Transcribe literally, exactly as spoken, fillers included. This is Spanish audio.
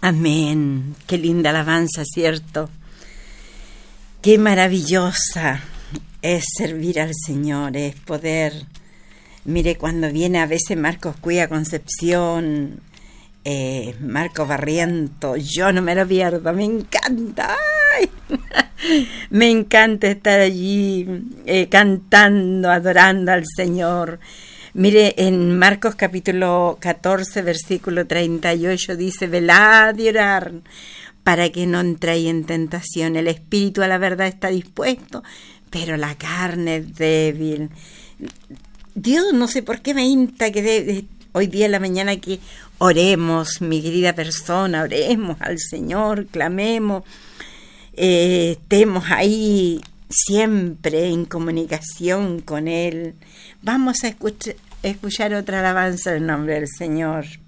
Amén. Qué linda alabanza, ¿cierto? Qué maravillosa es servir al Señor, es poder... Mire, cuando viene a veces Marcos Cuya Concepción, eh, Marcos Barriento, yo no me lo pierdo, me encanta. ¡Ay! Me encanta estar allí eh, cantando, adorando al Señor. Mire, en Marcos capítulo catorce, versículo treinta y ocho dice: velad y orad para que no entréis en tentación. El espíritu a la verdad está dispuesto, pero la carne es débil. Dios, no sé por qué me insta que de, de, hoy día en la mañana que oremos, mi querida persona, oremos al Señor, clamemos, eh, estemos ahí siempre en comunicación con Él. Vamos a escuchar, escuchar otra alabanza en nombre del Señor.